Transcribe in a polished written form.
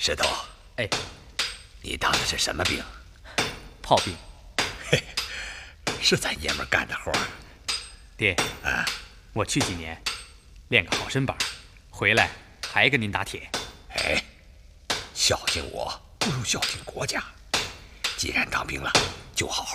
石头， 哎， 你当的是什么兵？ 炮兵。 嘿，是咱爷们干的活。 爹，我去几年，练个好身板，回来还跟您打铁。 哎，孝敬我不如孝敬国家。既然当兵了，就好好